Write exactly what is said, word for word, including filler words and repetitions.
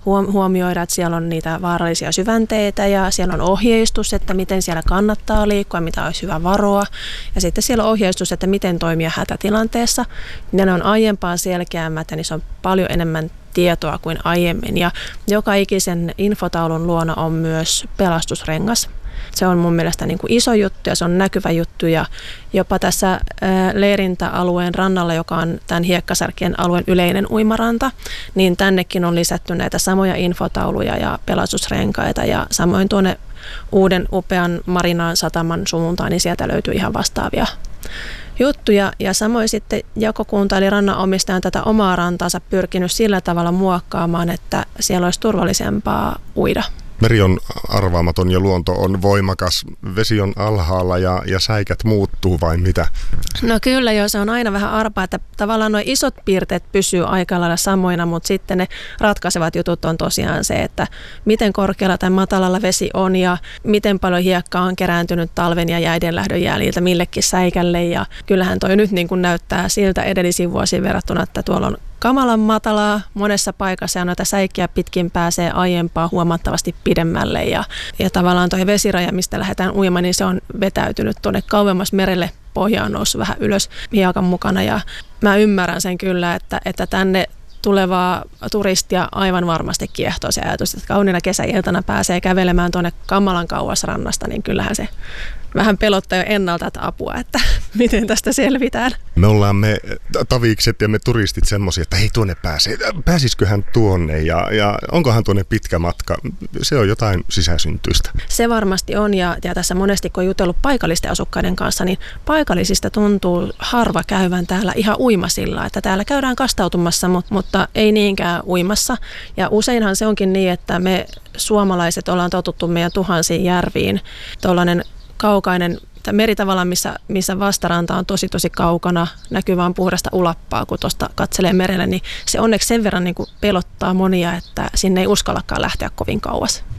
huomioida, että siellä on niitä vaarallisia syvänteitä ja siellä on ohjeistus, että miten siellä kannattaa liikkua, mitä olisi hyvä varoa. Ja sitten siellä on ohjeistus, että miten toimia hätätilanteessa. Ne on aiempaa selkeämmät ja niissä on paljon enemmän tietoa kuin aiemmin. Ja joka ikisen infotaulun luona on myös pelastusrengas. Se on mun mielestä niin kuin iso juttu ja se on näkyvä juttu ja jopa tässä leirintäalueen rannalla, joka on tämän Hiekkasärkien alueen yleinen uimaranta, niin tännekin on lisätty näitä samoja infotauluja ja pelastusrenkaita ja samoin tuonne uuden upean Marinaan sataman suuntaan, niin sieltä löytyy ihan vastaavia juttuja. Ja samoin sitten jakokunta eli rannanomistaja on tätä omaa rantaansa pyrkinyt sillä tavalla muokkaamaan, että siellä olisi turvallisempaa uida. Meri on arvaamaton ja luonto on voimakas. Vesi on alhaalla ja, ja säikät muuttuu vai mitä? No kyllä joo, se on aina vähän arpaa, että tavallaan nuo isot piirteet pysyy aika lailla samoina, mutta sitten ne ratkaisevat jutut on tosiaan se, että miten korkealla tai matalalla vesi on ja miten paljon hiekkaa on kerääntynyt talven ja jäiden lähdön jäljiltä millekin säikälle. Ja kyllähän toi nyt niin kuin näyttää siltä edellisiin vuosiin verrattuna, että tuolla on kamalan matalaa monessa paikassa ja noita säikkiä pitkin pääsee aiempaa huomattavasti pidemmälle ja, ja tavallaan tuo vesiraja, mistä lähdetään uimaan, niin se on vetäytynyt tuonne kauemmas merelle, pohjaan noussut vähän ylös hiekan mukana ja mä ymmärrän sen kyllä, että, että tänne tulevaa turistia aivan varmasti kiehtoo se ajatus, että kauniina kesäiltana pääsee kävelemään tuonne kamalan kauas rannasta, niin kyllähän se vähän pelottaa jo ennalta, että apua, että miten tästä selvitään. Me ollaan me tavikset ja me turistit semmoisia, että hei tuonne pääsee. Pääsisiköhän tuonne ja, ja onkohan tuonne pitkä matka? Se on jotain sisäsyntyistä. Se varmasti on ja, ja tässä monesti kun on jutellut paikallisten asukkaiden kanssa, niin paikallisista tuntuu harva käyvän täällä ihan uimasilla. Että täällä käydään kastautumassa, mutta, mutta ei niinkään uimassa. Ja useinhan se onkin niin, että me suomalaiset ollaan totuttu meidän tuhansiin järviin. Tuollainen kaukainen meri tavallaan, missä, missä vastaranta on tosi tosi kaukana, näkyy vaan puhdasta ulappaa, kun tuosta katselee merelle, niin se onneksi sen verran niin kuin pelottaa monia, että sinne ei uskallakaan lähteä kovin kauas.